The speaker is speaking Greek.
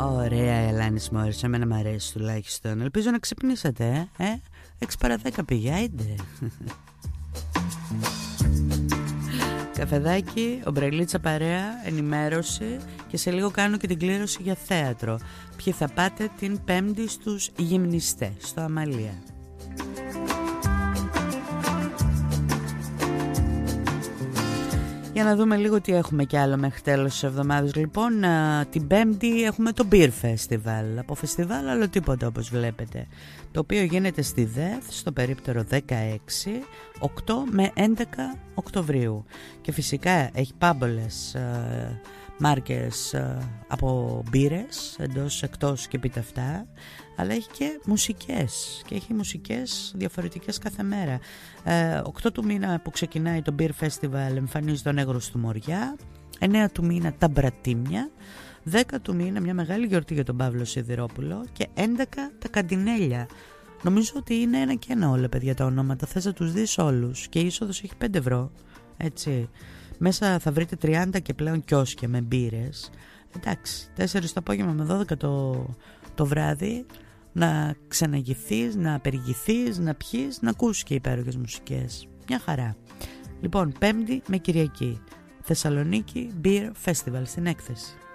Ωραία η Alanis Morris, εμένα μου αρέσει τουλάχιστον. Ελπίζω να ξυπνήσατε, 6 παρά 10 πήγε, άιντε. Καφεδάκι, ομπρελίτσα παρέα, ενημέρωση και σε λίγο κάνω και την κλήρωση για θέατρο. Ποιοι θα πάτε την Πέμπτη στους Γυμνιστές, στο Αμαλία. Για να δούμε λίγο τι έχουμε κι άλλο μέχρι τέλος της εβδομάδας. Λοιπόν, την Πέμπτη έχουμε το Beer Festival. Από φεστιβάλ άλλο τίποτα, όπως βλέπετε. Το οποίο γίνεται στη ΔΕΘ στο περίπτερο 16, 8 με 11 Οκτωβρίου. Και φυσικά έχει πάμπολες μάρκες από μπύρες, εντός, εκτός και πείτε αυτά. Αλλά έχει και μουσικές. Και έχει μουσικές διαφορετικές κάθε μέρα. 8 του μήνα που ξεκινάει το Beer Festival εμφανίζει τον Νέγρος του Μοριά. 9 του μήνα τα Μπρατίμια. 10 του μήνα μια μεγάλη γιορτή για τον Παύλο Σιδηρόπουλο. Και 11 τα Καντινέλια. Νομίζω ότι είναι ένα και ένα όλα, παιδιά, τα ονόματα. Θες να τους δεις όλους. Και η είσοδος έχει 5 ευρώ. Έτσι. Μέσα θα βρείτε 30 και πλέον κιόσκια με μπύρες. Εντάξει, 4 το απόγευμα με 12 το βράδυ. Να ξαναγηθείς, να περιηγηθείς, να πιείς, να ακούσεις και υπέροχες μουσικές. Μια χαρά. Λοιπόν, Πέμπτη με Κυριακή. Θεσσαλονίκη Beer Festival στην έκθεση.